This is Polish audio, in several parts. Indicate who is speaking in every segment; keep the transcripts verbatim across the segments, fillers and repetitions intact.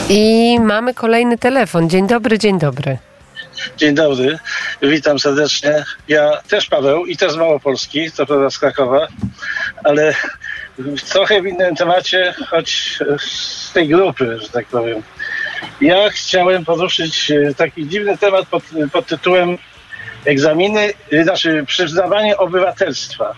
Speaker 1: I mamy kolejny telefon. Dzień dobry, dzień dobry.
Speaker 2: Dzień dobry, witam serdecznie. Ja też Paweł i też z Małopolski, co prawda z Krakowa, ale trochę w innym temacie, choć z tej grupy, że tak powiem. Ja chciałem poruszyć taki dziwny temat pod, pod tytułem egzaminy, znaczy przyznawanie obywatelstwa.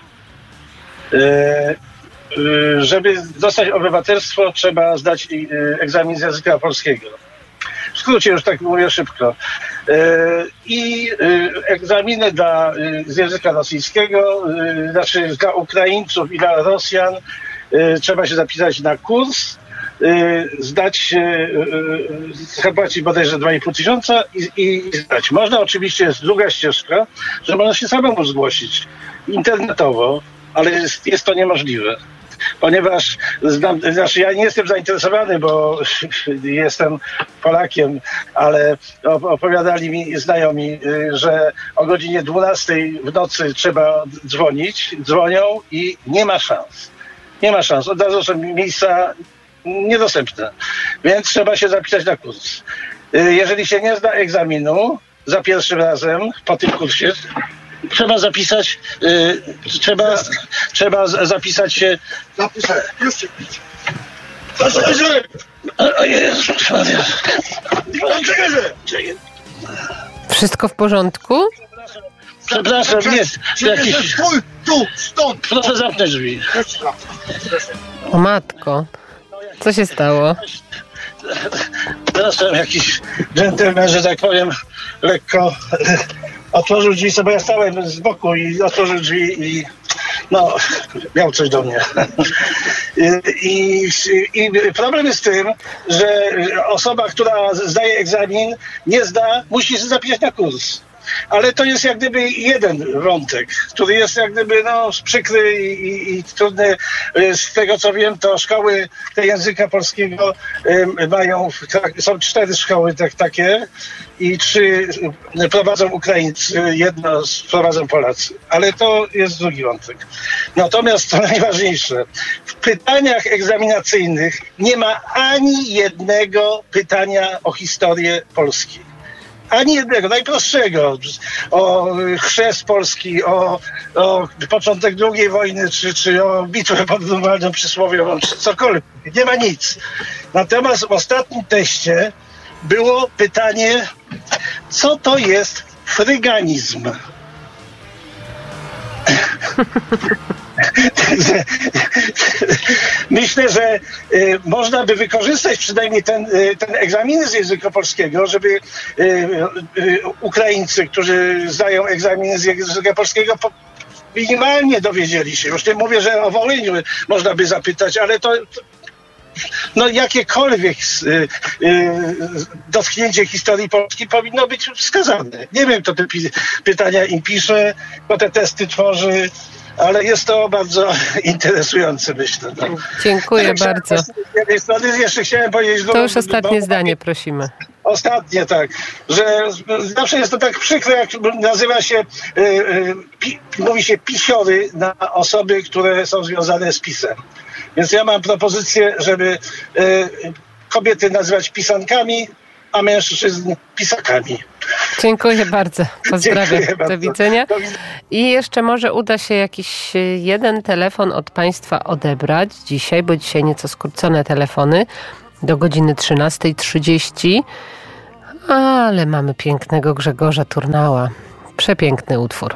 Speaker 2: Żeby dostać obywatelstwo, trzeba zdać egzamin z języka polskiego. W skrócie już tak mówię szybko. I egzaminy dla, z języka rosyjskiego, znaczy dla Ukraińców i dla Rosjan trzeba się zapisać na kurs, zdać, trzeba płacić bodajże dwa i pół tysiąca i, i zdać. Można oczywiście, jest druga ścieżka, że można się samemu zgłosić internetowo, ale jest, jest to niemożliwe. Ponieważ znam, znaczy ja nie jestem zainteresowany, bo jestem Polakiem, ale opowiadali mi znajomi, że o godzinie dwunastej w nocy trzeba dzwonić, dzwonią i nie ma szans. Nie ma szans. Od razu są miejsca niedostępne. Więc trzeba się zapisać na kurs. Jeżeli się nie zda egzaminu za pierwszym razem po tym kursie, trzeba zapisać, y, trzeba, trzeba z, zapisać się.
Speaker 3: Zapisać, już się pić. Co się dzieje?
Speaker 2: O Jezus Maria.
Speaker 1: Wszystko w porządku?
Speaker 2: Przepraszam, jest jakiś...
Speaker 3: Twój, tu, stąd.
Speaker 2: Proszę zamknąć drzwi.
Speaker 1: O matko, co się stało?
Speaker 2: Przepraszam, jakiś dżentelmen, że tak powiem, lekko otworzył drzwi sobie, ja stałem z boku i otworzył drzwi i no, miał coś do mnie. I, I problem jest w tym, że osoba, która zdaje egzamin, nie zda, musi się zapisać na kurs. Ale to jest jak gdyby jeden wątek, który jest jak gdyby no, przykry i, i, i trudny. Z tego co wiem, to szkoły te języka polskiego y, mają, są cztery szkoły tak, takie i trzy prowadzą Ukraińcy, jedno prowadzą Polacy. Ale to jest drugi wątek. Natomiast to najważniejsze, w pytaniach egzaminacyjnych nie ma ani jednego pytania o historię Polski. Ani jednego, najprostszego, o chrzest Polski, o, o początek drugiej wojny, czy, czy o bitwę pod Grunwaldem przysłowiową, czy cokolwiek. Nie ma nic. Natomiast w ostatnim teście było pytanie, co to jest fryganizm? Myślę, że y, można by wykorzystać przynajmniej ten, y, ten egzamin z języka polskiego, żeby y, y, Ukraińcy, którzy zdają egzamin z języka polskiego, po, minimalnie dowiedzieli się. Już nie mówię, że o Wołyniu można by zapytać, ale to, to no jakiekolwiek y, y, dotknięcie historii Polski powinno być wskazane. Nie wiem, kto te pi- pytania im pisze, kto te testy tworzy, ale jest to bardzo interesujące, myślę. No.
Speaker 1: Dziękuję tak, bardzo.
Speaker 2: Z jednej strony jeszcze chciałem powiedzieć...
Speaker 1: To już ostatnie bo, zdanie, prosimy.
Speaker 2: Ostatnie, tak. Że zawsze jest to tak przykre, jak nazywa się, y, y, pi, mówi się pisiory na osoby, które są związane z PiS-em. Więc ja mam propozycję, żeby y, kobiety nazywać pisankami, a mężczyzn pisakami.
Speaker 1: Dziękuję bardzo. Pozdrawiam.
Speaker 2: Dziękuję
Speaker 1: Do
Speaker 2: bardzo.
Speaker 1: widzenia. I jeszcze może uda się jakiś jeden telefon od Państwa odebrać dzisiaj, bo dzisiaj nieco skrócone telefony do godziny trzynastej trzydzieści. Ale mamy pięknego Grzegorza Turnała. Przepiękny utwór.